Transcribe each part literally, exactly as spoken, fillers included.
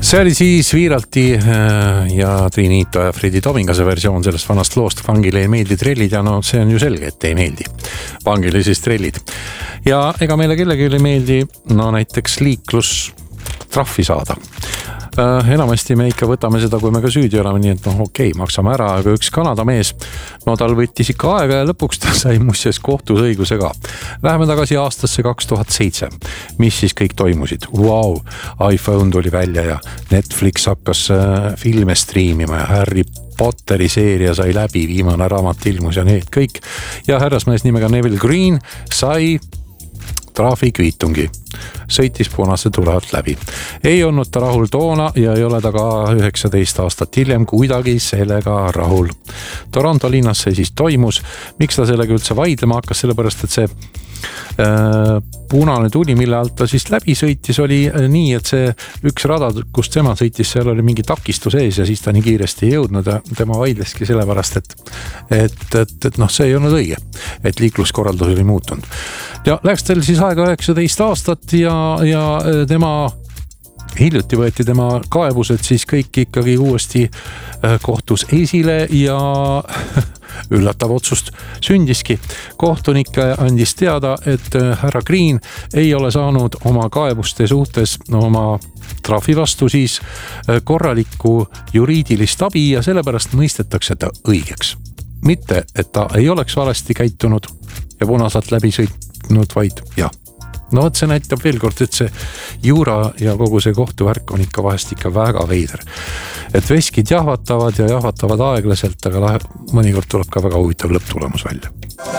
See oli siis Viiralti ja Trinito ja Fredi Tomingase versioon sellest vanast loost. Vangile ei meeldi trellid ja no see on ju selge, et ei meeldi. Vangile siis trellid. Ja ega meile kellegi ei meeldi no näiteks liiklus trahvi saada. Enamasti me ikka võtame seda, kui me ka süüdi oleme, nii et noh okei, maksame ära, aga üks Kanada mees, no tal võttis ikka aega ja lõpuks ta sai musses kohtus õiguse ka. Läheme tagasi aastasse kaks tuhat seitse. Mis siis kõik toimusid? Wow, iPhone tuli välja ja Netflix hakkas filme striimima ja Harry Potteri seeria sai läbi, viimane raamat ilmus ja need kõik. Ja härrasmees nimega Neville Green sai trahvikviitungi. Sõitis punase tule alt läbi. Ei olnud ta rahul toona ja ei ole ta ka üheksateist aastat hiljem kuidagi sellega rahul. Toronto linnas see siis toimus. Miks ta sellega üldse vaidlema hakkas? Sellepärast, et see äh, punane tuli, mille alt ta siis läbi sõitis, oli nii, et see üks rada, kus tema sõitis, seal oli mingi takistus ees ja siis ta nii kiiresti ei jõudnud ja tema vaidleski sellepärast, et, et, et, et noh, see ei olnud õige, et liikluskorraldus oli muutunud. Ja läks teil siis aega üheksateist aastat ja, ja tema hiljuti võeti tema kaebused siis kõik ikkagi uuesti kohtus esile ja üllatav otsust sündiski. Kohtunik andis teada, et härra Green ei ole saanud oma kaebuste suhtes oma trahvi vastu siis korralikku juriidilist abi ja sellepärast mõistetakse ta õigeks. Mitte, et ta ei oleks valesti käitunud ja punasalt läbi sõitnud, vaid jah. No et see näitab veel kord, et see juura ja kogu see kohtuvärk on ikka vahest ikka väga veider. Et veskid jahvatavad ja jahvatavad aeglaselt, aga mõnikord tuleb ka väga huvitav lõpptulemus välja.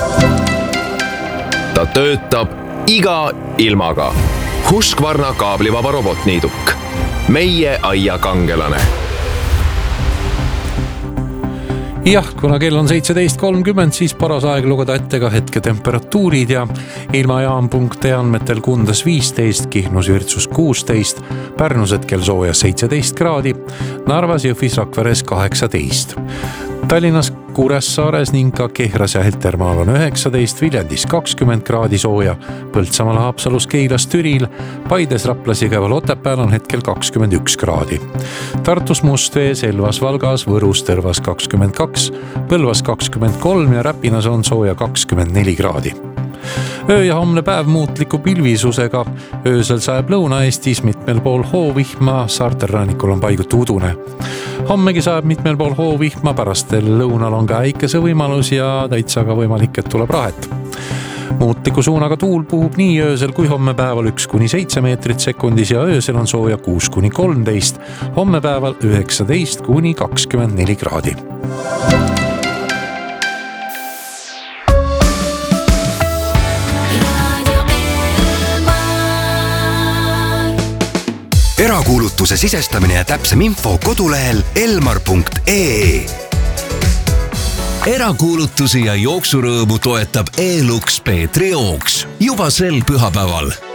Ta töötab iga ilmaga. Husqvarna kaablivaba robotniiduk. Meie aia kangelane. Jah, kuna kell on seitseteist kolmkümmend, siis paras aeg lugeda ette ka hetke temperatuurid ja ilmajaam punkt ee andmetel Kundas viisteist, Kihnus Virtsus kuusteist, Pärnus hetkel sooja seitseteist kraadi, Narvas, Jõhvis, Rakveres kaheksateist. Tallinnas, Kuressaares ning ka Kehras ja Heltermaal on üheksateist, Viljandis kakskümmend kraadi sooja, Põltsamaal, Haapsalus, Keilas, Türil, Paides, Raplas, Jõgeval, Otepääl on hetkel kakskümmend üks kraadi. Tartus, Mustvee, Selvas, Valgas, Võrus, Tõrvas kakskümmend kaks, Põlvas kakskümmend kolm ja Räpinas on sooja kakskümmend neli kraadi. Öö ja homne päev muutliku pilvisusega. Öösel sajab Lõuna-Eestis mitmel pool hoovihma, saarterrannikul on paigut udune. Hommegi sajab mitmel pool hoovihma, pärastel lõunal on ka äikese võimalus ja täitsa ka võimalik, et tuleb rahet. Muutliku suunaga tuul puhub nii öösel kui homme päeval üks kuni seitse meetrit sekundis ja öösel on sooja kuus kuni kolmteist, homme päeval üheksateist kuni kakskümmend neli kraadi. Erakuulutuse sisestamine ja täpsem info kodulehel elmar punkt ee. Erakuulutusi ja jooksurõõmu toetab E-Lux Peetri jooks juba sel pühapäeval.